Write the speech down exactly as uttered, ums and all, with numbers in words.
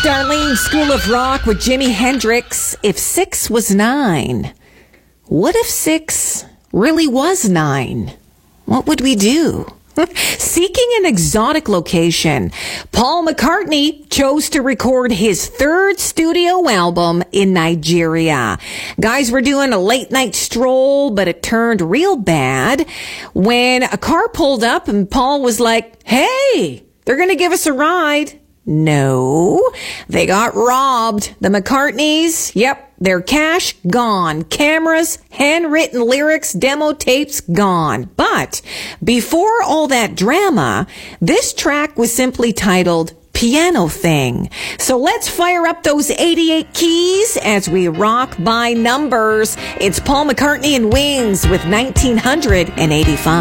Darlene, School of Rock with Jimi Hendrix. If six was nine, what if six really was nine? What would we do? Seeking an exotic location, Paul McCartney chose to record his third studio album in Nigeria. Guys were doing a late night stroll, but it turned real bad when a car pulled up and Paul was like, "Hey, they're going to give us a ride." No, they got robbed. The McCartneys, yep, their cash gone. Cameras, handwritten lyrics, demo tapes gone. But before all that drama, this track was simply titled Piano Thing. So let's fire up those eighty-eight keys as we rock by numbers. It's Paul McCartney and Wings with nineteen eighty-five.